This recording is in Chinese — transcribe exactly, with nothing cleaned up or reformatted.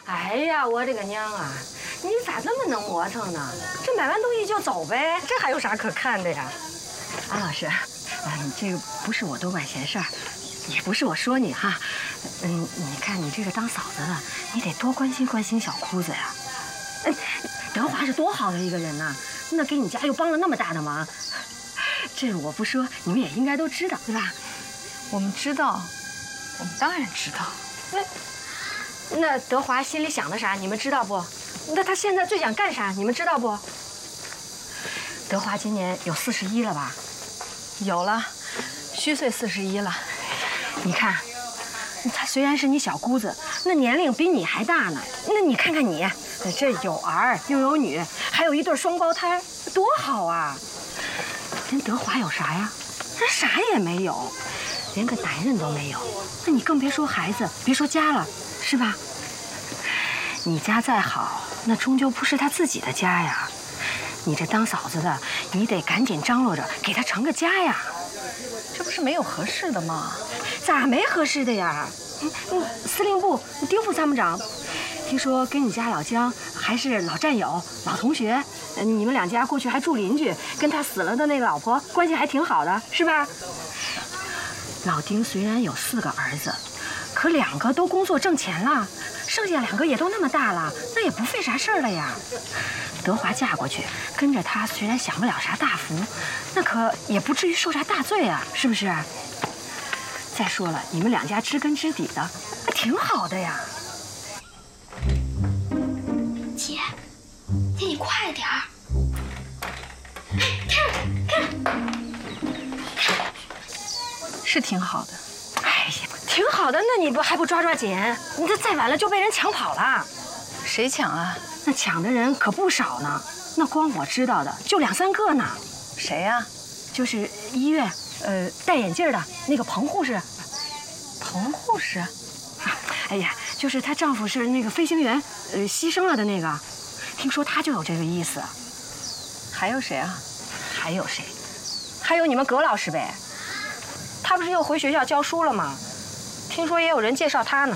哎呀，我的个娘啊！你咋这么能磨蹭呢？这买完东西就走呗，这还有啥可看的呀？安老师，嗯，这个不是我多管闲事儿，也不是我说你哈，嗯，你看你这个当嫂子的，你得多关心关心小姑子呀。嗯，德华是多好的一个人呐，那给你家又帮了那么大的忙，这我不说，你们也应该都知道，对吧？ 我们知道，我们当然知道。 那那德华心里想的啥，你们知道不？那他现在最想干啥，你们知道不？德华今年有四十一了吧？ 有了，虚岁四十一了。 你看，他虽然是你小姑子，那年龄比你还大呢。那你看看你，这有儿又有女，还有一对双胞胎，多好啊！人德华有啥呀？人啥也没有，连个男人都没有。那你更别说孩子，别说家了，是吧？你家再好，那终究不是他自己的家呀。你这当嫂子的，你得赶紧张罗着给他成个家呀。 这不是没有合适的吗？ 咋没合适的呀？嗯嗯，司令部丁副参谋长，听说跟你家老姜还是老战友、老同学，你们两家过去还住邻居，跟他死了的那个老婆关系还挺好的，是吧？老丁虽然有四个儿子，可两个都工作挣钱了，剩下两个也都那么大了，那也不费啥事儿了呀。德华嫁过去，跟着他虽然享不了啥大福，那可也不至于受啥大罪啊，是不是？再说了，你们两家知根知底的，那挺好的呀。 姐，姐你快点儿！哎，看看， 是挺好的。 哎呀，挺好的，那你不还不抓抓紧？你这再晚了就被人抢跑了。 谁抢啊？ 那抢的人可不少呢，那光我知道的就两三个呢。 谁呀？ 就是医院，呃，戴眼镜的那个彭护士。 彭护士？ 哎呀，就是她丈夫是那个飞行员，呃，牺牲了的那个。听说他就有这个意思。 还有谁啊？ 还有谁？还有你们葛老师呗。他不是又回学校教书了吗？听说也有人介绍他呢。